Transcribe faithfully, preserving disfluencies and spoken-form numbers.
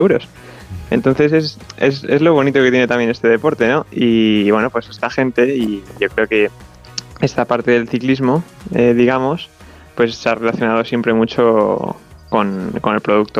euros. Entonces es, es, es lo bonito que tiene también este deporte, ¿no? Y bueno, pues esta gente, y yo creo que esta parte del ciclismo, eh, digamos, pues se ha relacionado siempre mucho con, con el producto